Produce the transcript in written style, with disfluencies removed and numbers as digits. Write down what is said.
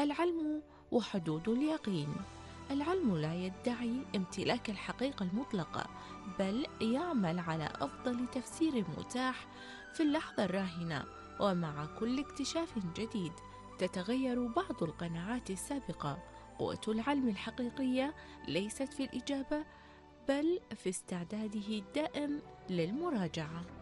العلم وحدود اليقين. العلم لا يدعي امتلاك الحقيقة المطلقة، بل يعمل على أفضل تفسير متاح في اللحظة الراهنة، ومع كل اكتشاف جديد تتغير بعض القناعات السابقة. قوة العلم الحقيقية ليست في الإجابة، بل في استعداده الدائم للمراجعة.